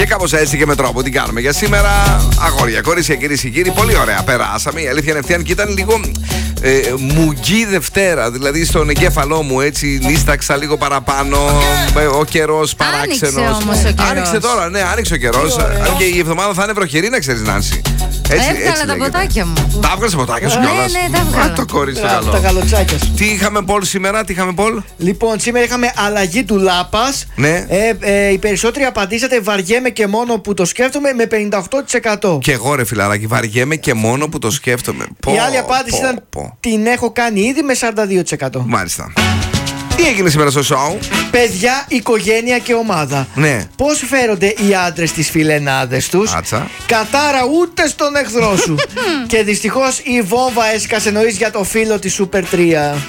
κάπως έτσι και με τρόπο τι κάνουμε για σήμερα. Αγόρια, κορίτσια, κυρίες και κύριοι, πολύ ωραία περάσαμε. Η αλήθεια είναι αυτή, αν και ήταν λίγο μουγγί Δευτέρα. Δηλαδή στον εγκέφαλό μου έτσι νίσταξα λίγο παραπάνω. Ο καιρός παράξενος. Άνοιξε τώρα, ναι, άνοιξε ο καιρός. Αν και η εβδομάδα θα είναι βροχερή, να ξέρεις, Νάνση. Έβγαλα τα ποτάκια μου. Τα έβγαλες τα ποτάκια σου κιόλας? Ναι, τα έβγαλα. Το κορίτσι το καλό. Τα καλοτσάκια σου. Τι είχαμε, Πολ, σήμερα, τι είχαμε, Πολ? Λοιπόν, σήμερα είχαμε αλλαγή του Λάπας. Ναι. Οι περισσότεροι απαντήσατε βαριέμαι και μόνο που το σκέφτομαι με 58%. Και εγώ, ρε φιλαράκι, βαριέμαι και μόνο που το σκέφτομαι. Η άλλη απάντηση ήταν την έχω κάνει ήδη με 42%. Μάλιστα. Τι έγινε σήμερα στο show? Παιδιά, οικογένεια και ομάδα. Ναι. Πώς φέρονται οι άντρες στις φιλενάδες τους? Άτσα. Κατάρα ούτε στον εχθρό σου. Και δυστυχώς η βόμβα έσκασε νωρίς για το φίλο της Super 3.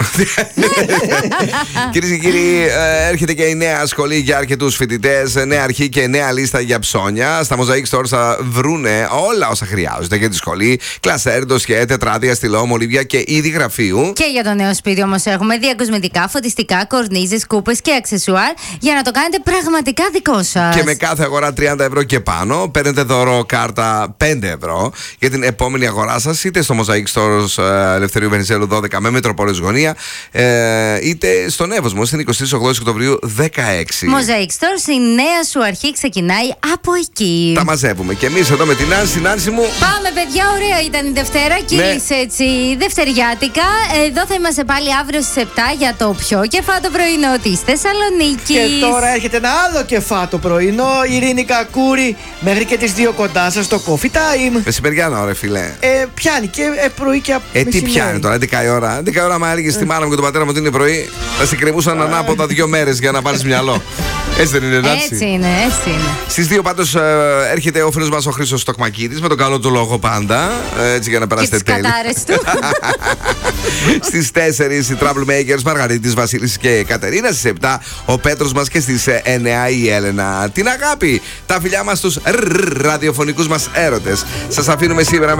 Κυρίες και κύριοι, έρχεται και η νέα σχολή για αρκετούς φοιτητές. Νέα αρχή και νέα λίστα για ψώνια. Στα Mosaic Stores θα βρούνε όλα όσα χρειάζονται για τη σχολή. Κλασέρ, ντοσιέ, τετράδια, στυλό, μολύβια και είδη γραφείου. Και για το νέο σπίτι όμως έχουμε διακοσμητικά, φωτιστικά, κορνίζες, κούπες και αξεσουάρ για να το κάνετε πραγματικά δικό σας. Και με κάθε αγορά 30 ευρώ και πάνω παίρνετε δώρο κάρτα 5 ευρώ για την επόμενη αγορά σας, είτε στο Mosaic Stores Ελευθερίου Βενιζέλου 12 με Μητροπόλεως γωνία, είτε στον Εύωσμο στην 23 Οκτωβρίου 16. Mosaic Stores, η νέα σου αρχή ξεκινάει από εκεί. Τα μαζεύουμε και εμείς εδώ με την Νάνση. Νάνση μου. Πάμε, παιδιά, ωραία ήταν η Δευτέρα. Κύλησε έτσι δευτεριάτικα. Εδώ θα είμαστε πάλι αύριο στις 7 για το πιο κεφάτο πρωινό της Θεσσαλονίκης. Και τώρα έρχεται ένα άλλο κεφάτο πρωινό. Η Ειρήνη Κακούρη μέχρι και τις 2 κοντά σας στο Coffee Time. Μεσημεριανό, ρε φιλέ. Πιάνει και πρωί και τι πιάνει τώρα, 11 η ώρα. 11 η ώρα, άμα έλεγε στη μάνα μου και τον πατέρα μου ότι είναι πρωί, θα σε κρεμούσαν ανάποδα 2 μέρες για να βάλεις μυαλό. Έτσι δεν είναι, Νάνση? Έτσι είναι, έτσι είναι. Στις 2 πάντως έρχεται ο φίλος μας ο Χρήστος Τοκμακίδης με τον καλό του λόγο πάντα. Έτσι για να περάσετε τέλεια. Και τις κατάρες του. Στις 4 οι Troublemakers, Μαργαρίτης, Βασίλης και Κατερίνα. Στις 7 ο Πέτρος μας και στις 9 η Έλενα. Την αγάπη, τα φιλιά μας στους ραδιοφωνικούς μας έρωτες. Σας αφήνουμε σήμερα